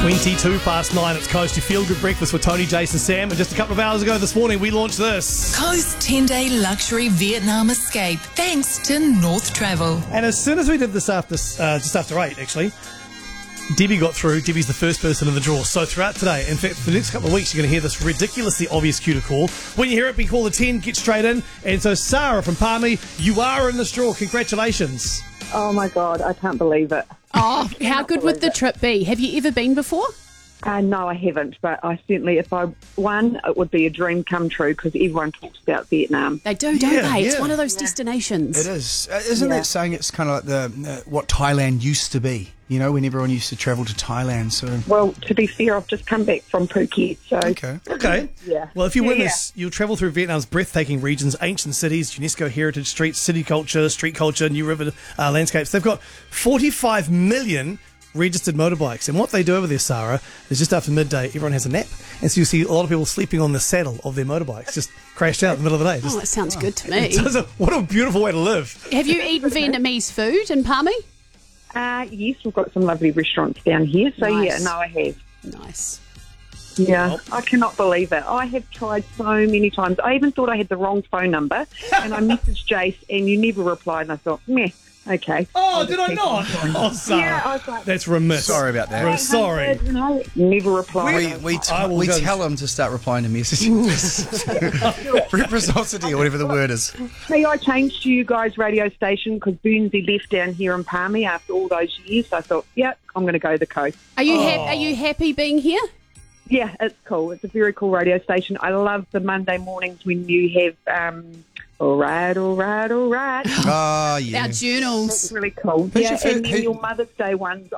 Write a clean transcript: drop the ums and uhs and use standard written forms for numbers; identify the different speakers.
Speaker 1: 22 past 9, it's Coast, your feel-good breakfast with Tony, Jason, Sam. And just a couple of hours ago this morning, we launched this.
Speaker 2: Coast 10-day luxury Vietnam escape, thanks to North Travel.
Speaker 1: And as soon as we did this after, just after 8, actually, Debbie got through. Debbie's the first person in the draw. So throughout today, in fact, for the next couple of weeks, you're going to hear this ridiculously obvious cue to call. When you hear it, be called a 10, get straight in. And so Sarah from Palmy, you are in this draw. Congratulations.
Speaker 3: Oh my God, I can't believe it.
Speaker 4: Oh, how good would the trip be? Have you ever been before?
Speaker 3: No, I haven't, but I certainly, if I won, it would be a dream come true because everyone talks about Vietnam.
Speaker 4: They do, don't
Speaker 1: Yeah,
Speaker 4: they? It's
Speaker 1: yeah.
Speaker 4: one of those destinations.
Speaker 5: It is. Isn't
Speaker 3: Yeah.
Speaker 5: that saying it's kind of like the what Thailand used to be? You know, when everyone used to travel to Thailand. So
Speaker 3: Well, to be fair, I've just come back from Phuket, so
Speaker 1: Okay.
Speaker 3: Yeah.
Speaker 1: Well, if you win
Speaker 3: Yeah.
Speaker 1: this, you'll travel through Vietnam's breathtaking regions, ancient cities, UNESCO heritage streets, city culture, street culture, new river landscapes. They've got 45 million registered motorbikes. And what they do over there, Sarah, is just after midday, everyone has a nap. And so you see a lot of people sleeping on the saddle of their motorbikes, just crashed out in the middle of the day.
Speaker 4: Oh,
Speaker 1: Just,
Speaker 4: that sounds good to me.
Speaker 1: what a beautiful way to live.
Speaker 4: Have you eaten Vietnamese food in Palmy?
Speaker 3: Yes, we've got some lovely restaurants down here, so
Speaker 4: Nice.
Speaker 3: yeah, no, I have.
Speaker 4: Nice.
Speaker 3: Yeah, I cannot believe it. I have tried so many times. I even thought I had the wrong phone number, and I messaged Jace, and you never replied, and I thought, meh, okay.
Speaker 1: Oh, did I not? Oh, Sarah.
Speaker 3: Yeah, I was like,
Speaker 1: That's remiss.
Speaker 5: Sorry about that.
Speaker 1: We're sorry.
Speaker 3: you know, never replied.
Speaker 5: we
Speaker 1: I will go-
Speaker 5: tell them to start replying to messages. Reciprocity or whatever the word is.
Speaker 3: See, I changed to you guys' radio station because Burnsy left down here in Palmy after all those years. So I thought, yep, I'm going to go the coast.
Speaker 4: Are you happy being here?
Speaker 3: Yeah, it's cool. It's a very cool radio station. I love the Monday mornings when you have, all right.
Speaker 5: Oh, yeah.
Speaker 4: Our journals.
Speaker 3: It's really cool.
Speaker 5: Who's
Speaker 3: Yeah,
Speaker 5: your fir-
Speaker 3: and then
Speaker 5: who-
Speaker 3: your Mother's Day ones